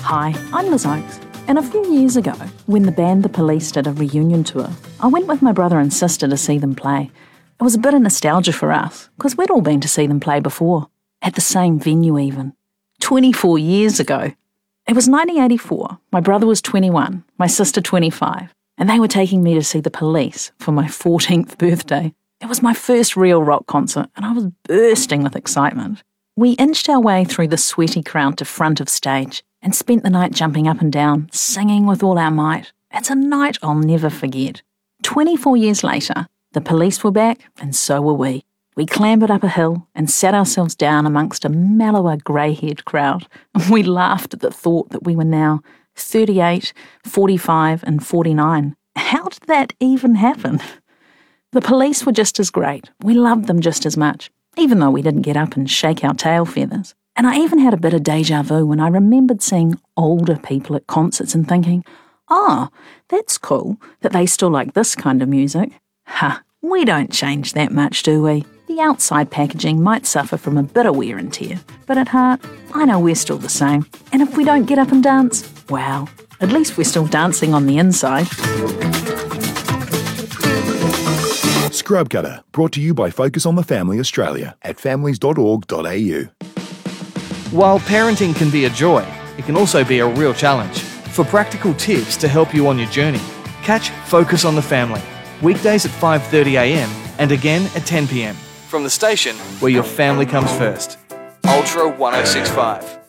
Hi, I'm Liz Oakes, and a few years ago, when the band The Police did a reunion tour, I went with my brother and sister to see them play. It was a bit of nostalgia for us, because we'd all been to see them play before, at the same venue even. 24 years ago. It was 1984, my brother was 21, my sister 25, and they were taking me to see The Police for my 14th birthday. It was my first real rock concert, and I was bursting with excitement. We inched our way through the sweaty crowd to front of stage and spent the night jumping up and down, singing with all our might. It's a night I'll never forget. 24 years later, The Police were back, and so were we. We clambered up a hill and sat ourselves down amongst a mellower, grey-haired crowd. We laughed at the thought that we were now 38, 45 and 49. How did that even happen? The Police were just as great. We loved them just as much, even though we didn't get up and shake our tail feathers. And I even had a bit of deja vu when I remembered seeing older people at concerts and thinking, oh, that's cool that they still like this kind of music. Ha, we don't change that much, do we? The outside packaging might suffer from a bit of wear and tear, but at heart, I know we're still the same. And if we don't get up and dance, well, at least we're still dancing on the inside. Scrub Cutter, brought to you by Focus on the Family Australia at families.org.au. While parenting can be a joy, it can also be a real challenge. For practical tips to help you on your journey, catch Focus on the Family, weekdays at 5:30am and again at 10pm, from the station where your family comes first. Ultra 1065.